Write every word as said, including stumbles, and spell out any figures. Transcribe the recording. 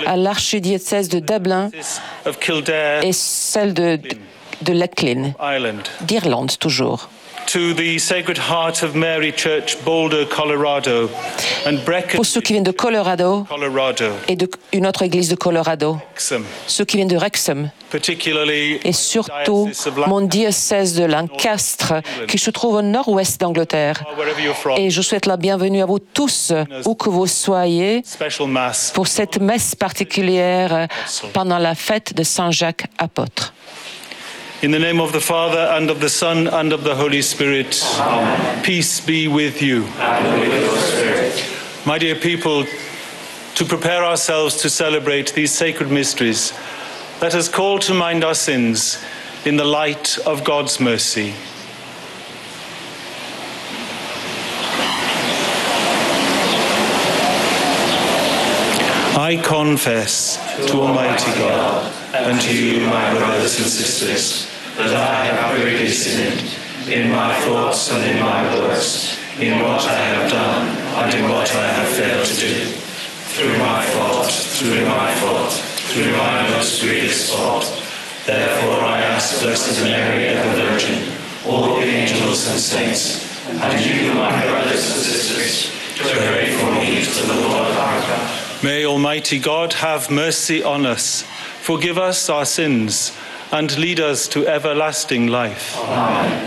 à l'archidiocèse de Dublin et celle de, de Leithlin, d'Irlande toujours. To the Sacred Heart of Mary Church, Boulder, Colorado, and Breckenridge, pour ceux qui viennent de Colorado, Colorado, et de une autre église de Colorado, Wrexham, ceux qui viennent de Wrexham, particularly et surtout mon diocèse de Lancastre, qui se trouve au nord-ouest d'Angleterre. Et je souhaite la bienvenue à vous tous, où que vous soyez, pour cette messe particulière pendant la fête de Saint Jacques apôtre. In the name of the Father, and of the Son, and of the Holy Spirit, Amen. Peace be with you. And with your spirit. My dear people, to prepare ourselves to celebrate these sacred mysteries, let us call to mind our sins in the light of God's mercy. I confess to Almighty God and to you, my brothers and sisters, that I have greatly sinned in my thoughts and in my words, in what I have done and in what I have failed to do, through my fault, through my fault, through my most grievous fault. Therefore I ask Blessed Mary, ever Virgin, all the angels and saints, and you, my brothers and sisters, to pray for me to the Lord our God. May Almighty God have mercy on us, forgive us our sins, and lead us to everlasting life. Amen.